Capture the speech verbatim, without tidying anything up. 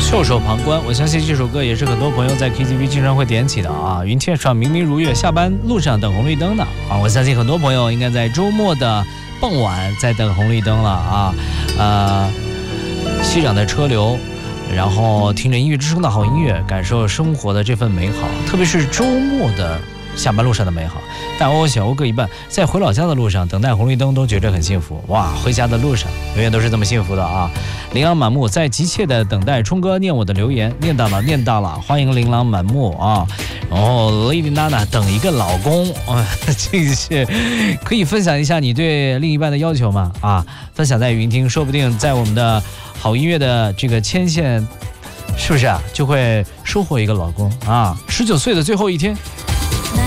袖手旁观，我相信这首歌也是很多朋友在 K T V 经常会点起的啊。云天上明明如月，下班路上等红绿灯呢啊！我相信很多朋友应该在周末的傍晚在等红绿灯了啊。呃，熙攘的车流，然后听着音乐之声的好音乐，感受生活的这份美好，特别是周末的下班路上的美好。大欧小欧各一半，在回老家的路上等待红绿灯都觉得很幸福哇！回家的路上永远都是这么幸福的啊！琳琅满目，在急切的等待冲哥念我的留言，念到了念到了，欢迎琳琅满目啊！然后 Lady Nana 等一个老公啊，这是可以分享一下你对另一半的要求吗？啊，分享在云听，说不定在我们的好音乐的这个牵线，是不是啊，就会收获一个老公啊！十九岁的最后一天。